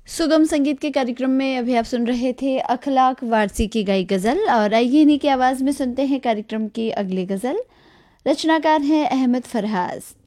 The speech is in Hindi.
सुगम संगीत के कार्यक्रम में अभी आप सुन रहे थे अखलाक वारसी की गाई गज़ल। और आइए इन्हीं की आवाज़ में सुनते हैं कार्यक्रम की अगली गज़ल। रचनाकार हैं अहमद फरहाज।